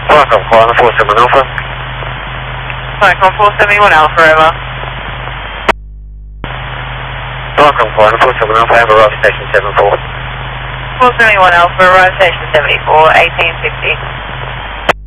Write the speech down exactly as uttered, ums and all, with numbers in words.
Welcome, Climber four seven one Alpha. Cyclone four seven one Alpha, over. Welcome, Climber four seven Alpha, have arrived station seven four. four seven one Alpha, arrive station seventy-four, eighteen fifty.